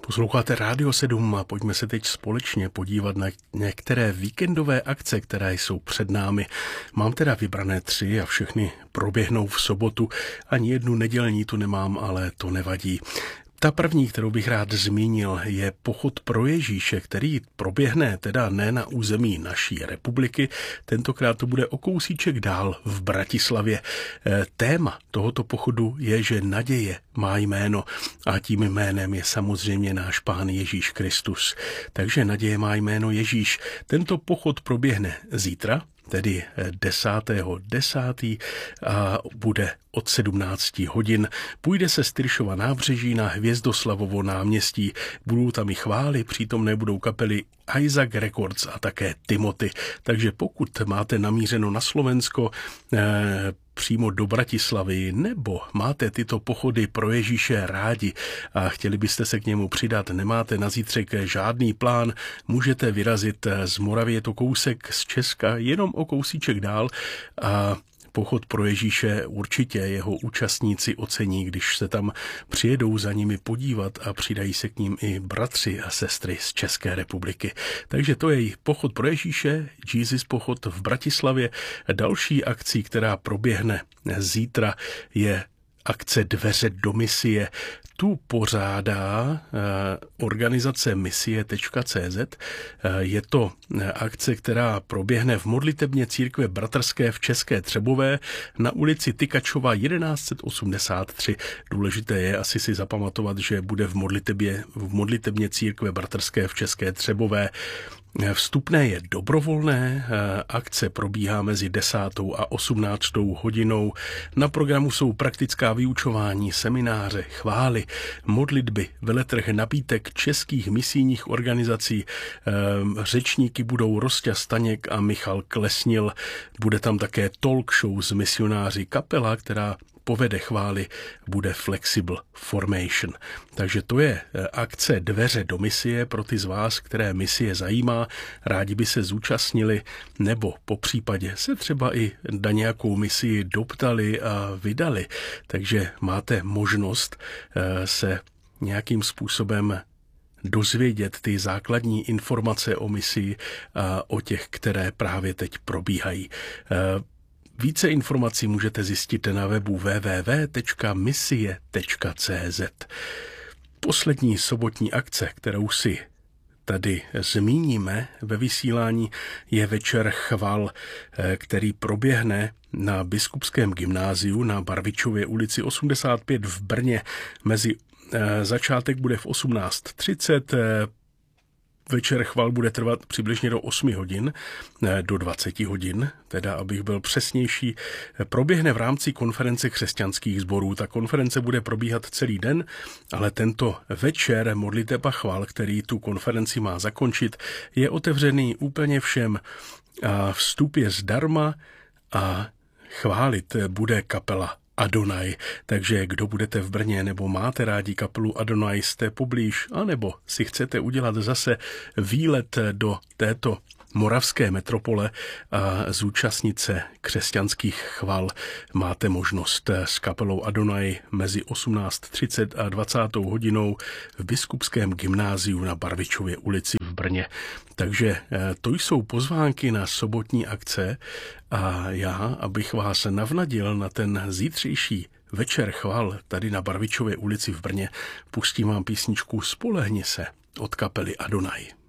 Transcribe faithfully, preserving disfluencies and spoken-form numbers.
Posloucháte Rádio sedm a pojďme se teď společně podívat na některé víkendové akce, které jsou před námi. Mám teda vybrané tři a všechny proběhnou v sobotu. Ani jednu nedělní tu nemám, ale to nevadí. Ta první, kterou bych rád zmínil, je pochod pro Ježíše, který proběhne teda ne na území naší republiky, tentokrát to bude o kousíček dál v Bratislavě. Téma tohoto pochodu je, že naděje má jméno a tím jménem je samozřejmě náš Pán Ježíš Kristus. Takže naděje má jméno Ježíš. Tento pochod proběhne zítra, tedy desátého desátého a bude od sedmnácti hodin. Půjde se z Tyršova nábřeží na Hvězdoslavovo náměstí. Budou tam i chvály, přítomné budou kapely Isaac Records a také Timothy. Takže pokud máte namířeno na Slovensko, eh, přímo do Bratislavy, nebo máte tyto pochody pro Ježíše rádi a chtěli byste se k němu přidat, nemáte na zítřek žádný plán, můžete vyrazit z Moravy, je to kousek z Česka, jenom o kousíček dál a pochod pro Ježíše určitě jeho účastníci ocení, když se tam přijedou za nimi podívat a přidají se k ním i bratři a sestry z České republiky. Takže to je pochod pro Ježíše, Jesus pochod v Bratislavě. Další akcí, která proběhne zítra, je akce Dveře do misie. Tu pořádá organizace misie tečka cé zet. Je to akce, která proběhne v modlitebně církve bratrské v České Třebové na ulici Tykačova jedenáct osmdesát tři. Důležité je asi si zapamatovat, že bude v modlitebně, v modlitebně církve bratrské v České Třebové. Vstupné je dobrovolné, akce probíhá mezi desátou a osmnáctou hodinou. Na programu jsou praktická vyučování, semináře, chvály, modlitby, veletrh nabídek českých misijních organizací. Řečníky budou Rosťa Staněk a Michal Klesnil. Bude tam také talk show s misionáři, kapela, která povede chvály, bude Flexible Formation. Takže to je akce Dveře do misie pro ty z vás, které misie zajímá, rádi by se zúčastnili, nebo po případě se třeba i na nějakou misii doptali a vydali. Takže máte možnost se nějakým způsobem dozvědět ty základní informace o misii a o těch, které právě teď probíhají. Více informací můžete zjistit na webu w w w tečka misie tečka cé zet. Poslední sobotní akce, kterou si tady zmíníme ve vysílání, je večer chval, který proběhne na Biskupském gymnáziu na Barvičově ulici osmdesát pět v Brně. Mezi začátek bude v osmnáct třicet, večer chval bude trvat přibližně do osmi hodin, do dvaceti hodin, teda abych byl přesnější. Proběhne v rámci konference křesťanských sborů. Ta konference bude probíhat celý den, ale tento večer modliteb a chval, který tu konferenci má zakončit, je otevřený úplně všem. A vstup je zdarma a chválit bude kapela Adonai. Takže kdo budete v Brně nebo máte rádi kapelu Adonai, jste poblíž, anebo si chcete udělat zase výlet do této moravské metropole a zúčastnit se křesťanských chval, máte možnost s kapelou Adonai mezi osmnáct třicet a dvacátou hodinou v Biskupském gymnáziu na Barvičově ulici v Brně. Takže to jsou pozvánky na sobotní akce a já, abych vás navnadil na ten zítřejší večer chval tady na Barvičově ulici v Brně, pustím vám písničku Spolehni se od kapely Adonai.